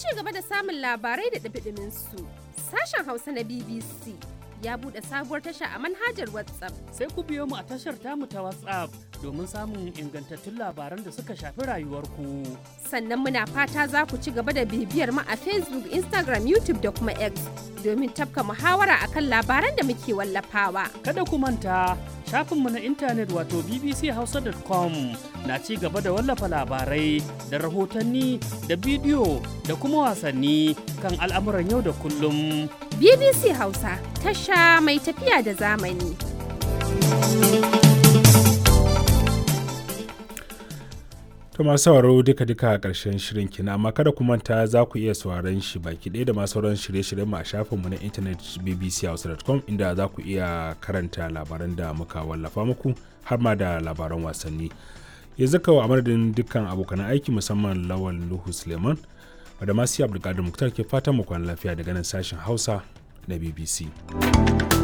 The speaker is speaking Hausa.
ci gaba da samun labarai da ɗumi su, sashen Hausa na BBC ya buɗe sabuwar tasha a manhajar WhatsApp. Sai ku biyo mu a tashar tamu ta WhatsApp domin samun ingantattun labaran da suka shafi rayuwarku. Sannan muna fata za ku ci gaba da bibiyar mu a Facebook, Instagram, YouTube da kuma X domin tafka muhawara akan labaran da muke wallafawa. Kada ku manta shafinmu na intanet wato bbchausa.com na ci gaba da wallafa labarai da rahotanni da bidiyo da kuma wasanni kan al'amuran yau da kullum. BBC Hausa, tasha mai tafiya da zamani. To masu sauraro duka-duka a ƙarshen shirin kina, amma kada ku manta za ku iya sauraron shi baki ɗaya da ma sauran shirye-shiryen mu a shafinmu na intanet bbchausa.com inda za ku iya karanta labaran da muka wallafa muku har ma da labaran wasanni. Yanzu kawo a madadin dukkan abokan aiki musamman Lawal Nuhu Suleiman da masu Abdulkadir Muktar ke fatan mu kwana lafiya daga nan sashen Hausa na BBC.